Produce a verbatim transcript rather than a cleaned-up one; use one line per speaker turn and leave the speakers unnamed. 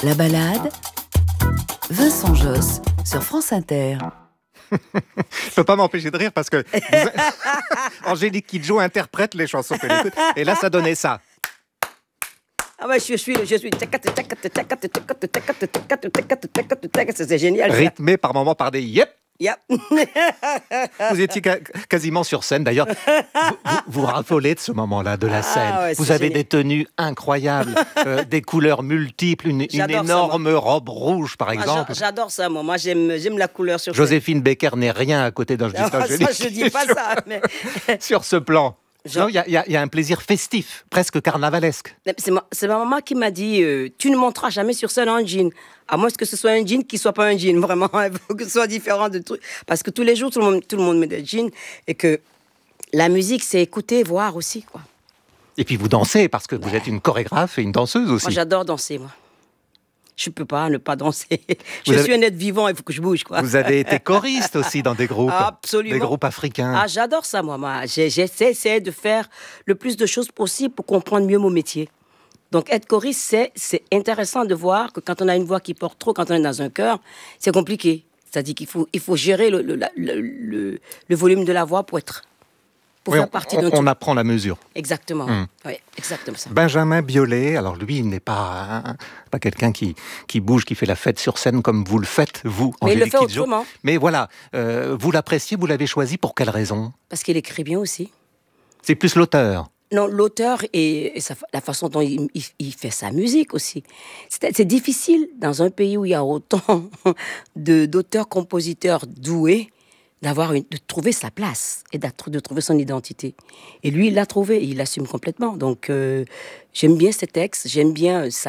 La balade, Vincent Josse sur France Inter.
Je ne peux pas m'empêcher de rire parce que vous... Angélique Kidjo interprète les chansons que j'écoute. Et là, ça donnait ça.
Ah ouais, je suis, je suis. C'est génial.
Rythmé par moments par des yep.
Yep.
Vous étiez ca- quasiment sur scène. D'ailleurs, vous, vous, vous raffolez de ce moment-là, de la scène.
Ah ouais,
vous
c'est
avez
génial.
des tenues incroyables, euh, des couleurs multiples, une, une
J'adore ça,
énorme robe rouge, par
Ah,
exemple.
j'a- j'adore ça, moi. Moi, j'aime, j'aime la couleur sur scène.
Joséphine Baker n'est rien à côté d'un
Ah, ça, je dis pas
sur,
ça, mais
sur ce plan.
Genre-
Non, il y, a- il y a- il y a un plaisir festif, presque carnavalesque.
c'est ma, c'est ma maman qui m'a dit euh, tu ne monteras jamais sur scène en jean, à moins que ce soit un jean qui soit pas un jean. Vraiment, il faut que ce soit différent de trucs. Parce que tous les jours, tout le monde, tout le monde met des jeans et que la musique, c'est écouter, voir aussi, quoi.
Et puis vous dansez, parce que vous êtes une chorégraphe et une danseuse aussi.
Moi, j'adore danser, moi. Je peux pas ne pas danser. Je
Vous
suis
avez-
un être vivant, il faut que je bouge, quoi.
Vous avez été choriste aussi dans des groupes,
Absolument.
des groupes africains.
Ah, j'adore ça, moi. moi. J'ai- J'essaie j'essaie de faire le plus de choses possible pour comprendre mieux mon métier. Donc, être choriste, c'est, c'est intéressant de voir que quand on a une voix qui porte trop, quand on est dans un chœur, c'est compliqué. C'est-à-dire qu'il faut, il faut gérer le, le, la- le, le- le volume de la voix pour être, pour
Oui,
faire
on,
partie
on-
d'un
on
tout.
apprend la mesure.
Exactement.
Hmm.
Oui, exactement ça.
Benjamin Biolay, alors lui, il n'est pas, hein, pas quelqu'un qui, qui bouge, qui fait la fête sur scène comme vous le faites, vous,
Mais il le
Angélique
fait
Kidjo.
autrement.
Mais voilà, euh, vous l'appréciez, vous l'avez choisi pour quelle raison?
Parce qu'il écrit bien aussi.
C'est plus l'auteur.
Non, l'auteur et, et sa- la façon dont il, il- il fait sa musique aussi. C'est, c'est difficile dans un pays où il y a autant de, d'auteurs-compositeurs doués d'avoir une, de trouver sa place et d'être- de trouver son identité. Et lui, il l'a trouvé et il l'assume complètement. Donc, euh, j'aime bien ses textes, j'aime bien sa